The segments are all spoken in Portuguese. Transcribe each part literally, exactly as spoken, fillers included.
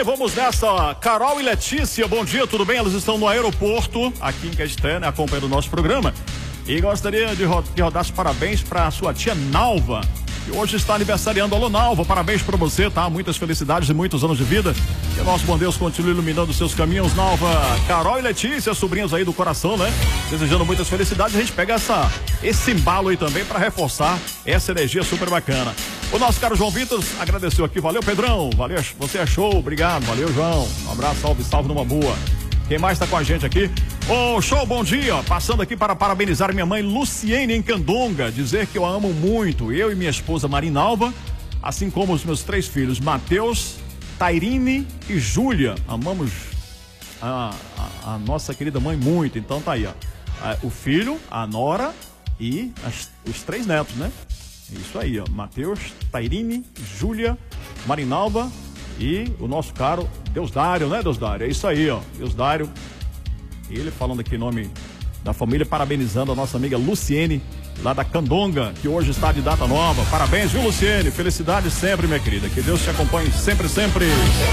Vamos nessa, Carol e Letícia, bom dia, tudo bem? Elas estão no aeroporto, aqui em Caeté, né, acompanhando o nosso programa. E gostaria de ro que rodasse parabéns para a sua tia Nalva, que hoje está aniversariando. Alô, Nalva, parabéns para você, tá? Muitas felicidades e muitos anos de vida. Que o nosso bom Deus continue iluminando os seus caminhos, Nalva. Carol e Letícia, sobrinhos aí do coração, né? Desejando muitas felicidades. A gente pega essa, esse embalo aí também para reforçar essa energia super bacana. O nosso caro João Vitor agradeceu aqui. Valeu, Pedrão. Valeu, você é show. Obrigado. Valeu, João. Um abraço, salve, salve numa boa. Quem mais está com a gente aqui? Ô, oh, show, bom dia. Passando aqui para parabenizar minha mãe Luciene em Candonga. Dizer que eu a amo muito. Eu e minha esposa Marinalva, assim como os meus três filhos, Matheus, Tairine e Júlia. Amamos a, a, a nossa querida mãe muito. Então tá aí, ó. O filho, a nora e as, os três netos, né? Isso aí, ó. Matheus, Tairine, Júlia, Marinalva e o nosso caro Deusdário, né, Deusdário? É isso aí, ó. Deusdário. Ele falando aqui em nome da família, parabenizando a nossa amiga Luciene, lá da Candonga, que hoje está de data nova. Parabéns, viu, Luciene? Felicidades sempre, minha querida. Que Deus te acompanhe sempre, sempre.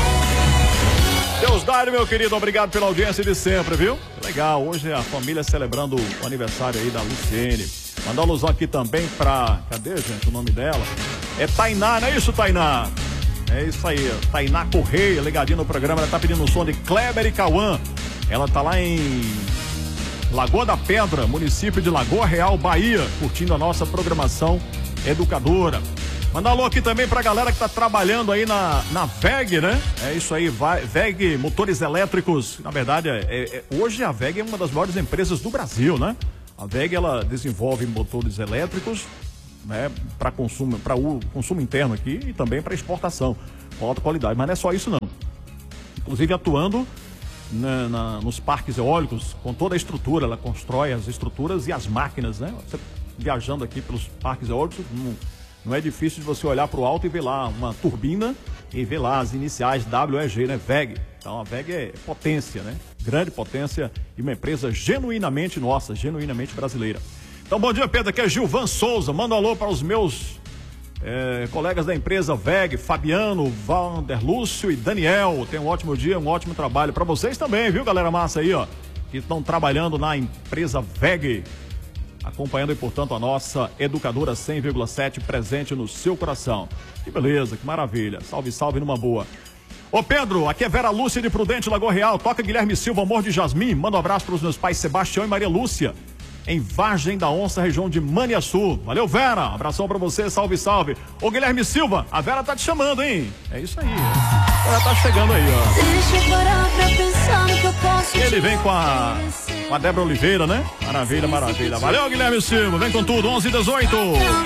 Deusdário, meu querido, obrigado pela audiência de sempre, viu? Legal, hoje é a família celebrando o aniversário aí da Luciene. Mandar um alusão aqui também pra... Cadê, gente, o nome dela? É Tainá, não é isso, Tainá? É isso aí, Tainá Correia, ligadinha no programa. Ela tá pedindo o som de Kleber e Cauã. Ela tá lá em Lagoa da Pedra, município de Lagoa Real, Bahia, curtindo a nossa programação educadora. Mandar alô aqui também pra galera que tá trabalhando aí na, na V E G, né? É isso aí, V E G Motores Elétricos. Na verdade, é, é, hoje a V E G é uma das maiores empresas do Brasil, né? A V E G, ela desenvolve motores elétricos, né, para consumo, para o consumo interno aqui e também para exportação, com alta qualidade. Mas não é só isso, não. Inclusive atuando na, na, nos parques eólicos, com toda a estrutura, ela constrói as estruturas e as máquinas, né? Você viajando aqui pelos parques eólicos, não, não é difícil de você olhar para o alto e ver lá uma turbina e ver lá as iniciais W E G, né? V E G. Então a V E G é potência, né? Grande potência e uma empresa genuinamente nossa, genuinamente brasileira. Então, bom dia, Pedro, aqui é Gilvan Souza. Manda um alô para os meus é, colegas da empresa V E G, Fabiano, Vanderlúcio e Daniel. Tenham um ótimo dia, um ótimo trabalho para vocês também, viu, galera massa aí, ó, que estão trabalhando na empresa V E G, acompanhando, e, portanto, a nossa educadora cem vírgula sete presente no seu coração. Que beleza, que maravilha. Salve, salve numa boa. Ô, Pedro, aqui é Vera Lúcia de Prudente, Lagoa Real. Toca Guilherme Silva, Amor de Jasmim. Manda um abraço para os meus pais Sebastião e Maria Lúcia, em Vargem da Onça, região de Maniaçu. Valeu, Vera. Abração pra você, salve, salve. Ô, Guilherme Silva, a Vera tá te chamando, hein? É isso aí. Ela tá chegando aí, ó. Ele vem com a, com a Débora Oliveira, né? Maravilha, maravilha. Valeu, Guilherme Silva. Vem com tudo, onze e dezoito.